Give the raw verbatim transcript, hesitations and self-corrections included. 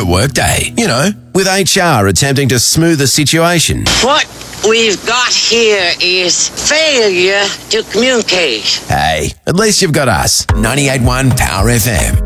a workday, you know, with H R attempting to smooth the situation. What we've got here is failure to communicate. Hey, at least you've got us. ninety-eight point one Power F M.